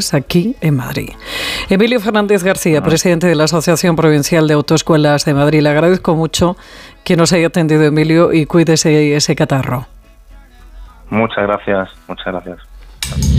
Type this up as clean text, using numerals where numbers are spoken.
escuelas aquí en Madrid. Emilio Fernández García, presidente de la Asociación Provincial de Autoescuelas de Madrid. Le agradezco mucho que nos haya atendido, Emilio, y cuídese ese catarro. Muchas gracias.